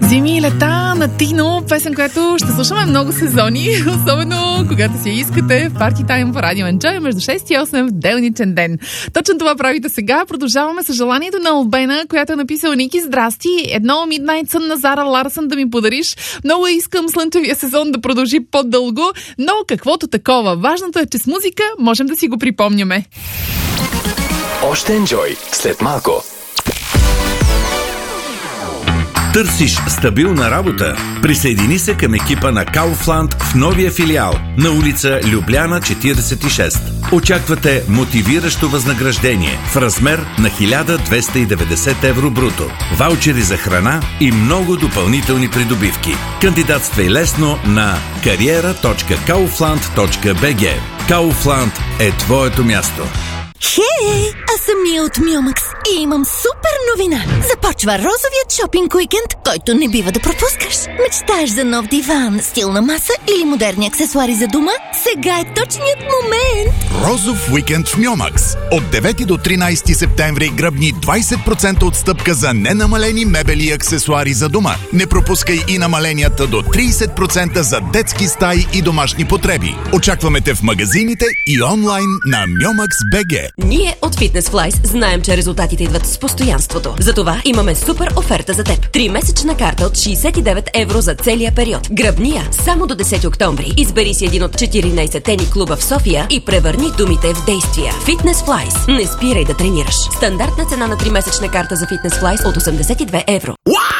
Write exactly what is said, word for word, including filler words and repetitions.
Зими и лета на Тино, песен, която ще слушаме много сезони, особено когато си искате в Party Time по Радио Enjoy между шест и осем в делничен ден. Точно това правите сега. Продължаваме с желанието на Албена, която е написала: Ники, здрасти, едно Midnight Sun на Зара Ларсън да ми подариш. Много искам слънчевия сезон да продължи по-дълго, но каквото такова. Важното е, че с музика можем да си го припомняме. Още Enjoy след малко. Търсиш стабилна работа? Присъедини се към екипа на Kaufland в новия филиал на улица Любляна четиридесет и шест. Очаквате мотивиращо възнаграждение в размер на хиляда двеста и деветдесет евро бруто, ваучери за храна и много допълнителни придобивки. Кандидатствай лесно на кариера точка kaufland точка би джи. Kaufland е твоето място. Хей, аз съм Мия от Мюмакс и имам супер новина. Започва розовият шопинг уикенд, който не бива да пропускаш. Мечтаеш за нов диван, стилна маса или модерни аксесуари за дома? Сега е точният момент. Розов уикенд в Мюмакс. От девети до тринайсети септември гръбни двайсет процента отстъпка за ненамалени мебели и аксесуари за дома. Не пропускай и намаленията до трийсет процента за детски стаи и домашни потреби. Очакваме те в магазините и онлайн на Мюмакс точка би джи. Ние от Fitness Flies знаем, че резултатите идват с постоянството. Затова имаме супер оферта за теб. Тримесечна карта от шейсет и девет евро за целия период. Гръбния само до десети октомври. Избери си един от четиринайсетте ни клуба в София и превърни думите в действия. Fitness Flies. Не спирай да тренираш. Стандартна цена на тримесечна карта за Fitness Flies от осемдесет и две евро.